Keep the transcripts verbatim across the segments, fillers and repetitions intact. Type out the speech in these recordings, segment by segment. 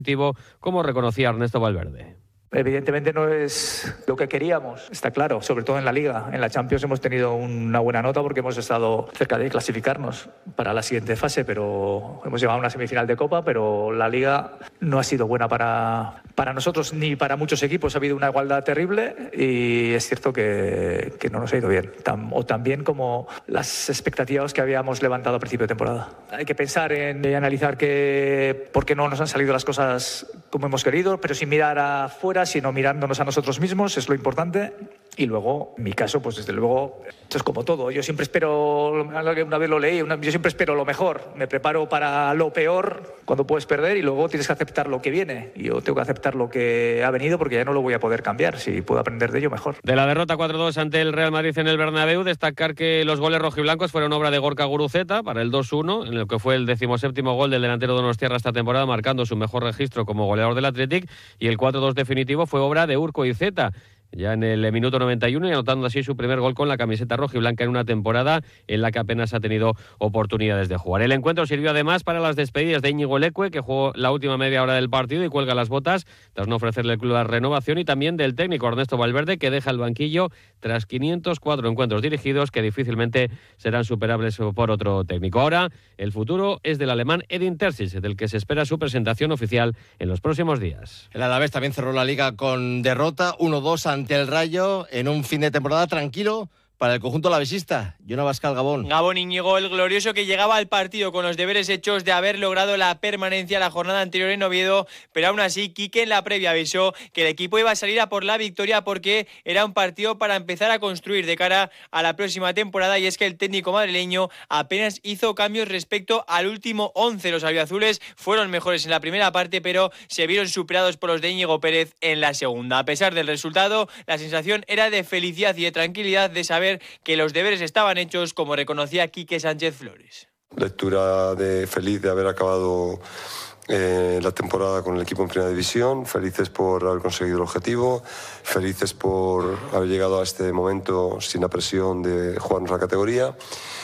como reconocía Ernesto Valverde. Evidentemente no es lo que queríamos, está claro, sobre todo en la Liga. En la Champions hemos tenido una buena nota porque hemos estado cerca de clasificarnos para la siguiente fase, pero hemos llegado a una semifinal de Copa, pero la Liga no ha sido buena para, para nosotros ni para muchos equipos. Ha habido una igualdad terrible y es cierto que, que no nos ha ido bien, tan, o tan bien como las expectativas que habíamos levantado a principio de temporada. Hay que pensar en y analizar que, por qué no nos han salido las cosas como hemos querido, pero sin mirar afuera, sino mirándonos a nosotros mismos, es lo importante. Y luego, en mi caso, pues desde luego, esto es como todo. Yo siempre espero, una vez lo leí, una, yo siempre espero lo mejor. Me preparo para lo peor cuando puedes perder y luego tienes que aceptar lo que viene. Y yo tengo que aceptar lo que ha venido porque ya no lo voy a poder cambiar. Si puedo aprender de ello, mejor. De la derrota cuatro dos ante el Real Madrid en el Bernabéu, destacar que los goles rojiblancos fueron obra de Gorka Guruceta para el dos uno, en el que fue el decimoséptimo gol del delantero donostiarra esta temporada, marcando su mejor registro como goleador del Athletic, y el cuatro dos definitivo fue obra de Urko Izeta, ya en el minuto noventa y uno, y anotando así su primer gol con la camiseta rojiblanca en una temporada en la que apenas ha tenido oportunidades de jugar. El encuentro sirvió además para las despedidas de Íñigo Leque, que jugó la última media hora del partido y cuelga las botas tras no ofrecerle al club la renovación, y también del técnico Ernesto Valverde, que deja el banquillo tras quinientos cuatro encuentros dirigidos que difícilmente serán superables por otro técnico. Ahora el futuro es del alemán Edin Terzic, del que se espera su presentación oficial en los próximos días. El Alavés también cerró la Liga con derrota uno dos ante ante el Rayo en un fin de temporada tranquilo para el conjunto alavesista. Joan Abascal, Gabón. Gabón, Íñigo, el glorioso que llegaba al partido con los deberes hechos de haber logrado la permanencia la jornada anterior en Oviedo, pero aún así Quique en la previa avisó que el equipo iba a salir a por la victoria porque era un partido para empezar a construir de cara a la próxima temporada, y es que el técnico madrileño apenas hizo cambios respecto al último once. Los albiazules fueron mejores en la primera parte, pero se vieron superados por los de Íñigo Pérez en la segunda. A pesar del resultado, la sensación era de felicidad y de tranquilidad de saber que los deberes estaban hechos, como reconocía Quique Sánchez Flores. Lectura de feliz de haber acabado eh, la temporada con el equipo en primera división, felices por haber conseguido el objetivo, felices por haber llegado a este momento sin la presión de jugarnos la categoría.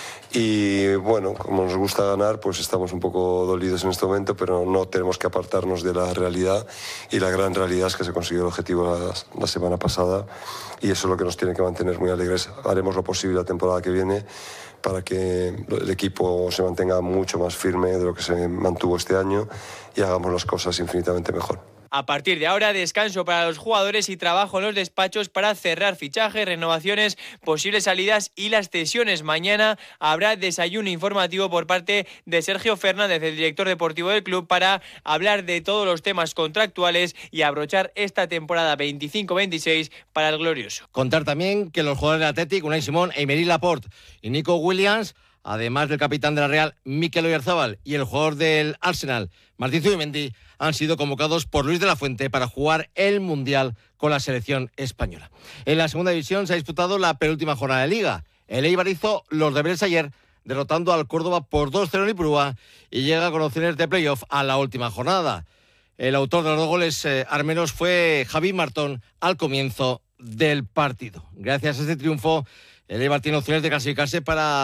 Y bueno, como nos gusta ganar, pues estamos un poco dolidos en este momento, pero no tenemos que apartarnos de la realidad, y la gran realidad es que se consiguió el objetivo la, la semana pasada, y eso es lo que nos tiene que mantener muy alegres. Haremos lo posible la temporada que viene para que el equipo se mantenga mucho más firme de lo que se mantuvo este año y hagamos las cosas infinitamente mejor. A partir de ahora, descanso para los jugadores y trabajo en los despachos para cerrar fichajes, renovaciones, posibles salidas y las cesiones. Mañana habrá desayuno informativo por parte de Sergio Fernández, el director deportivo del club, para hablar de todos los temas contractuales y abrochar esta temporada veinticinco veintiséis para el glorioso. Contar también que los jugadores del Athletic, Unai Simón, Emery Laporte y Nico Williams, además del capitán de la Real, Mikel Oyarzabal, y el jugador del Arsenal, Martín Zubimendi, han sido convocados por Luis de la Fuente para jugar el Mundial con la selección española. En la segunda división se ha disputado la penúltima jornada de Liga. El Eibar hizo los deberes ayer, derrotando al Córdoba por dos cero en Ipurúa, y llega con opciones de playoff a la última jornada. El autor de los dos goles eh, armenos fue Javi Martón al comienzo del partido. Gracias a este triunfo, el Eibar tiene opciones de clasificarse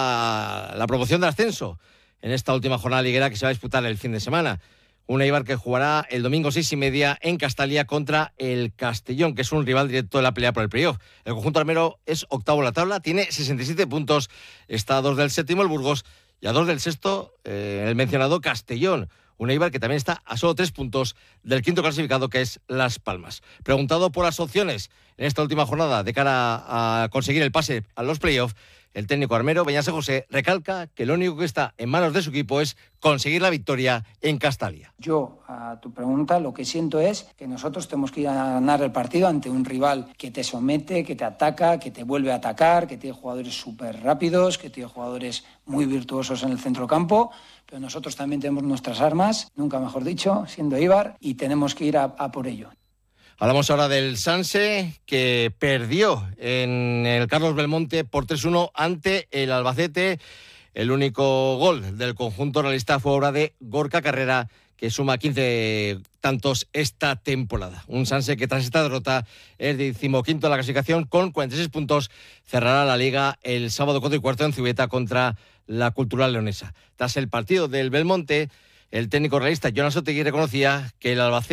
para la promoción de ascenso en esta última jornada liguera que se va a disputar el fin de semana. Un Eibar que jugará el domingo seis y media en Castalia contra el Castellón, que es un rival directo de la pelea por el playoff. El conjunto armero es octavo en la tabla, tiene sesenta y siete puntos, está a dos del séptimo el Burgos y a dos del sexto eh, el mencionado Castellón. Un Eibar que también está a solo tres puntos del quinto clasificado, que es Las Palmas. Preguntado por las opciones en esta última jornada de cara a conseguir el pase a los playoffs, el técnico armero, Beñat San José, recalca que lo único que está en manos de su equipo es conseguir la victoria en Castalia. Yo, a tu pregunta, lo que siento es que nosotros tenemos que ir a ganar el partido ante un rival que te somete, que te ataca, que te vuelve a atacar, que tiene jugadores súper rápidos, que tiene jugadores muy virtuosos en el centrocampo, pero nosotros también tenemos nuestras armas, nunca mejor dicho, siendo Eibar, y tenemos que ir a, a por ello. Hablamos ahora del Sanse, que perdió en el Carlos Belmonte por tres uno ante el Albacete. El único gol del conjunto realista fue obra de Gorka Carrera, que suma quince tantos esta temporada. Un Sanse que tras esta derrota es decimoquinto de la clasificación con cuarenta y seis puntos. Cerrará la Liga el sábado cuatro y cuarto en Zubieta contra la Cultural Leonesa. Tras el partido del Belmonte, El técnico realista Jonas Otegui reconocía que el Albacete